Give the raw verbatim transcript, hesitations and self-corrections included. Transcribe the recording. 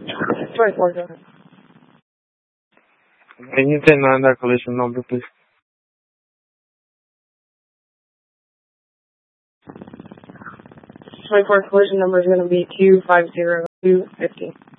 twenty-four, go ahead. Can you take down that collision number, please? twenty-four collision number is going to be two five zero two fifty.